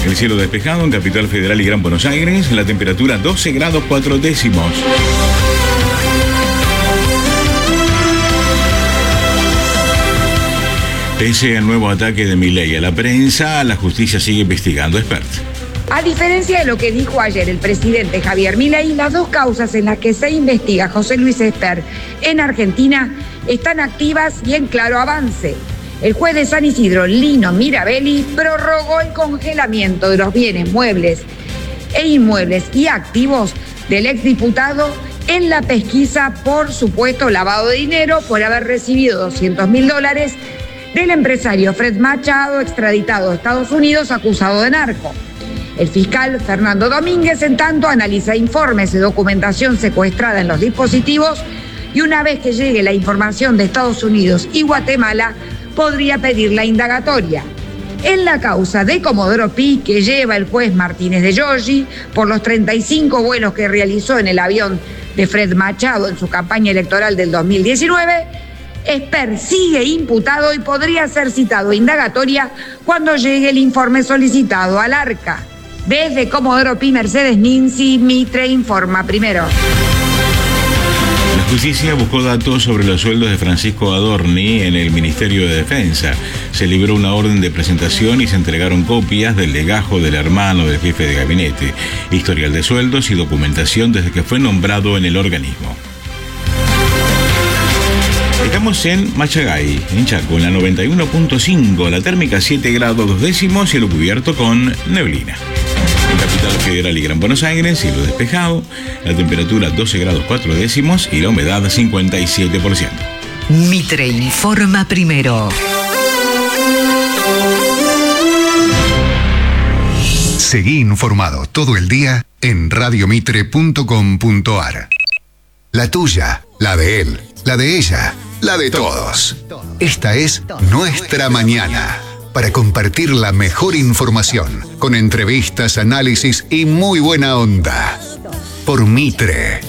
El cielo despejado en Capital Federal y Gran Buenos Aires, la temperatura 12 grados 4 décimos. Pese al nuevo ataque de Milei a la prensa, la justicia sigue investigando. Expert. A diferencia de lo que dijo ayer el presidente Javier Milei, las dos causas en las que se investiga José Luis Espert en Argentina están activas y en claro avance. El juez de San Isidro, Lino Mirabelli, prorrogó el congelamiento de los bienes muebles e inmuebles y activos del exdiputado en la pesquisa por supuesto lavado de dinero por haber recibido $200.000 del empresario Fred Machado, extraditado a Estados Unidos, acusado de narco. El fiscal Fernando Domínguez, en tanto, analiza informes de documentación secuestrada en los dispositivos y una vez que llegue la información de Estados Unidos y Guatemala, podría pedir la indagatoria. En la causa de Comodoro Pi, que lleva el juez Martínez de Giorgi por los 35 vuelos que realizó en el avión de Fred Machado en su campaña electoral del 2019, Espert sigue imputado y podría ser citado a indagatoria cuando llegue el informe solicitado al ARCA. Desde Comodoro Pi, Mercedes Ninzi, Mitre informa primero. La justicia buscó datos sobre los sueldos de Francisco Adorni en el Ministerio de Defensa. Se libró una orden de presentación y se entregaron copias del legajo del hermano del jefe de gabinete, historial de sueldos y documentación desde que fue nombrado en el organismo. Estamos en Machagay, en Chaco, en la 91.5, la térmica 7 grados 2 décimos, cielo cubierto con neblina. En Capital Federal y Gran Buenos Aires, cielo despejado, la temperatura 12 grados 4 décimos y la humedad 57%. Mitre informa primero. Seguí informado todo el día en radiomitre.com.ar. La tuya, la de él, la de ella, la de todos. Esta es Nuestra Mañana, para compartir la mejor información, con entrevistas, análisis y muy buena onda. Por Mitre.